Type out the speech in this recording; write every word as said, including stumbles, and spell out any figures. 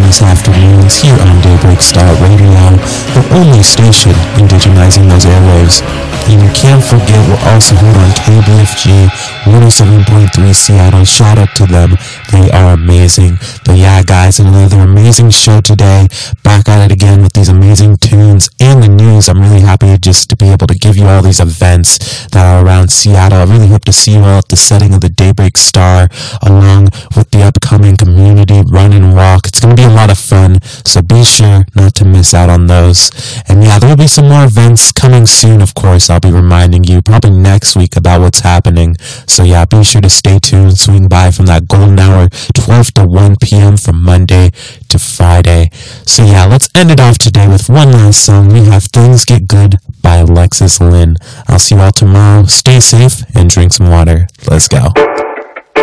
Saturdays afternoons here on Daybreak Star Radio, the only station indigenizing those airwaves. And you can't forget we're also heard on K B F G one oh seven point three Seattle. Shout out to them. They are amazing. But yeah, guys, another amazing show today. Back at it again with these amazing tunes and the news. I'm really happy just to be able to give you all these events that are around Seattle. I really hope to see you all at the setting of the Daybreak Star along with the upcoming community run and walk. It's going to be a lot of fun, so be sure not to miss out on those. And yeah, there will be some more events coming soon, of course. I'll be reminding you probably next week about what's happening. So yeah, be sure to stay tuned. Swing by from that golden hour, twelve to one p.m. from Monday to Friday. So yeah, let's end it off today with one last song. We have Things Get Good by Alexis Lynn. I'll see you all tomorrow. Stay safe and drink some water. Let's go.